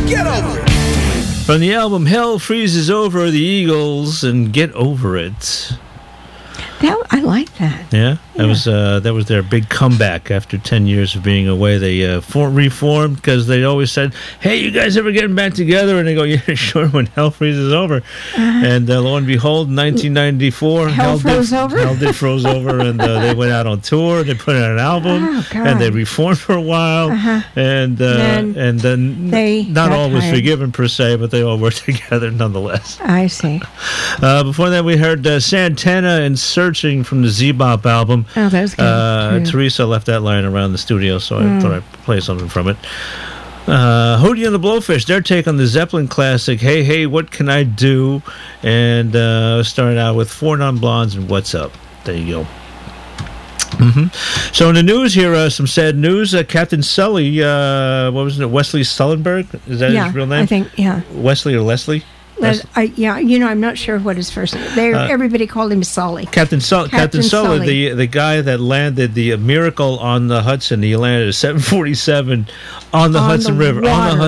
Get over it. From the album Hell Freezes Over, the Eagles, and Get Over It. I like that. Yeah, that was their big comeback after 10 years of being away. They reformed because they always said, "Hey, you guys ever getting back together?" And they go, "Yeah, sure." When Hell freezes over, and lo and behold, 1994, Hell froze over. Hell did froze over, and they went out on tour. They put out an album, and they reformed for a while, and then they not all was tired. forgiven per se, but they all worked together nonetheless. I see. Before that, we heard Santana and Searching from the Z-Bop album. Oh, that was good. Teresa left that lying around the studio, so I thought I'd play something from it. Hootie and the Blowfish, their take on the Zeppelin classic, Hey, Hey, What Can I Do? And started out with Four Non-Blondes and What's Up. There you go. So in the news here, some sad news. Captain Sully, what was it, Wesley Sullenberg? Is that his real name? I think, yeah. Wesley or Leslie? I'm not sure what his first name. Everybody called him Sully. Captain Sully, the guy that landed the Miracle on the Hudson. He landed a 747 on the Hudson River, on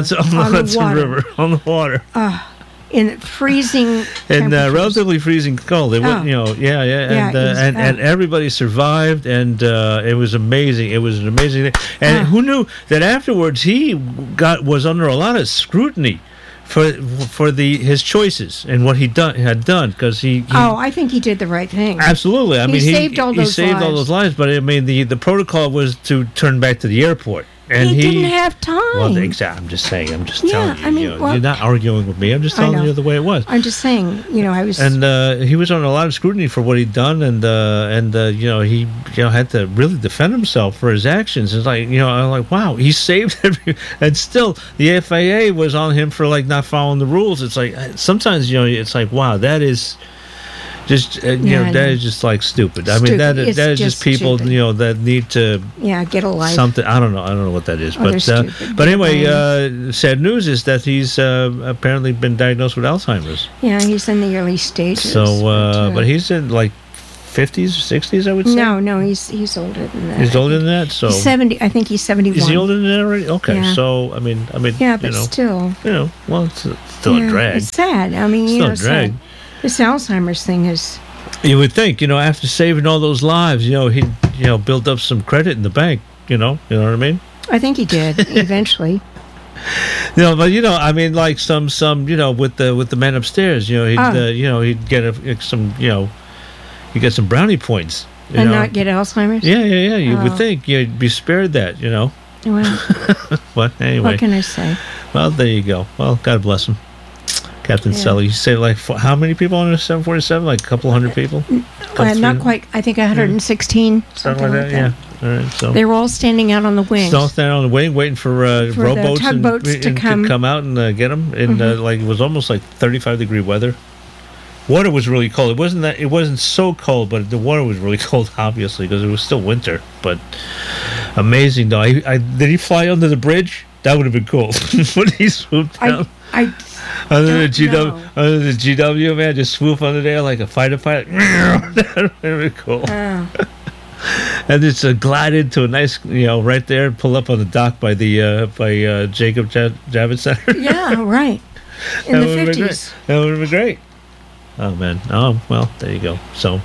the water. In freezing and relatively freezing cold. It was, and everybody survived, and it was amazing. It was an amazing thing. And who knew that afterwards he was under a lot of scrutiny for his choices and what had done, because he I think he did the right thing. Absolutely. I mean, he saved all those lives, but I mean the protocol was to turn back to the airport. And he didn't have time. Well, exactly. I'm just saying. I'm just telling you. I mean, you're not arguing with me. I'm just telling you the way it was. I'm just saying. I was. And he was under a lot of scrutiny for what he'd done, and he had to really defend himself for his actions. It's like I'm like, wow, he saved and still the FAA was on him for not following the rules. It's like sometimes it's like, wow, that is. Just that is just stupid. I mean that is just people stupid. That need to get a life. Something I don't know what that is, but anyway, sad news is that he's apparently been diagnosed with Alzheimer's. Yeah, he's in the early stages. So, but he's in 50s or 60s, I would say. No, he's older than that. He's older than that. So he's 70. I think he's 71. Is he older than that already? Okay, yeah. So I mean, yeah, but still, well, it's still a drag. It's sad. I mean, still a drag. Sad. This Alzheimer's thing is... You would think, after saving all those lives, he'd, build up some credit in the bank, you know what I mean? I think he did, eventually. But, I mean, like some, with the man upstairs, he'd get he'd get some brownie points. And not get Alzheimer's? Yeah. You would think you'd be spared that, Well, but anyway. What can I say? Well, there you go. Well, God bless him. Captain Sully. You say how many people on a 747? Like a couple hundred people? Not quite. I think 116. Something like that. Yeah. All right. So they were all standing out on the wings. All standing on the wing, waiting for rowboats to come out and get them. And it was almost like 35-degree weather. Water was really cold. It wasn't so cold, but the water was really cold, obviously, because it was still winter. But amazing, though. Did he fly under the bridge? That would have been cool. When he swooped down. Under the GW, man, just swoop under there like a fighter pilot. That would have been cool. And it's glide into a nice, right there, and pull up on the dock by the Jacob Javits Center. Yeah, right. In the 50s. That would have been great. Oh, man. Oh, well, there you go. So,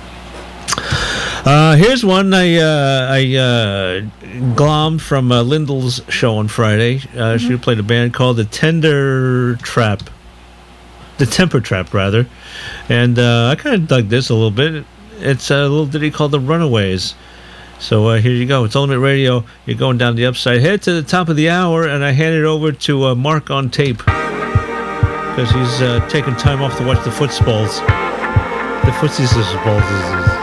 here's one I glommed from Lyndall's show on Friday. She played a band called the Temper Trap, rather. And I kind of dug this a little bit. It's a little ditty called The Runaways. So here you go. It's Ultimate Radio. You're going down the upside. Head to the top of the hour, and I hand it over to Mark on tape, because he's taking time off to watch the footballs. The footsies balls.